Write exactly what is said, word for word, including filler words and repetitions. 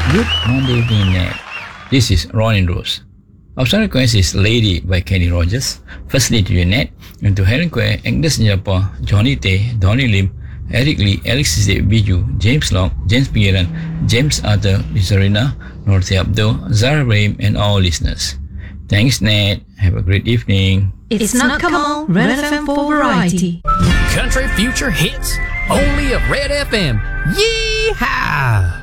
Good Monday evening, Ned. This is Ron and Rose. Our song request is Lady by Kenny Rogers. Firstly to you, Ned, and to Helen Quay, Agnes Njapa, Johnny Tay, Donny Lim, Eric Lee, Alexis De Biju, James Long, James Piran, James Arthur, Lizarina, Northi Abdul, Zara Rahim, and all listeners. Thanks, Ned. Have a great evening. It's not come on, Red F M for variety. Country future hits, only at Red F M. Yeehaw!